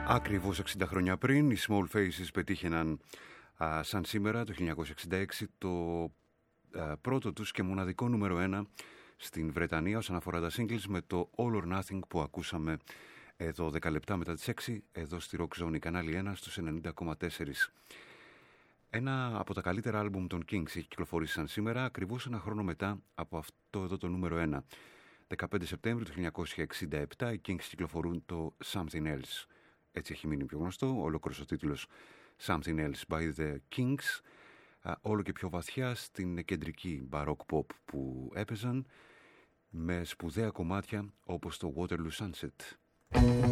Ακριβώς 60 χρόνια πριν, οι Small Faces πετύχαιναν σαν σήμερα το 1966 το πρώτο τους και μοναδικό νούμερο 1 στην Βρετανία όσον αφορά τα singles, με το All or Nothing που ακούσαμε εδώ 10 λεπτά μετά τις 6 εδώ στη Rock Zone, κανάλι 1 στους 90,4. Ένα από τα καλύτερα άλμπουμ των Kings έχει κυκλοφορήσει σαν σήμερα, ακριβώς ένα χρόνο μετά από αυτό εδώ το νούμερο 1. 15 Σεπτέμβρη του 1967 οι Kings κυκλοφορούν το Something Else. Έτσι έχει μείνει πιο γνωστό, ολόκληρος ο τίτλος Something Else by the Kings, όλο και πιο βαθιά στην κεντρική baroque pop που έπαιζαν, με σπουδαία κομμάτια όπως το Waterloo Sunset.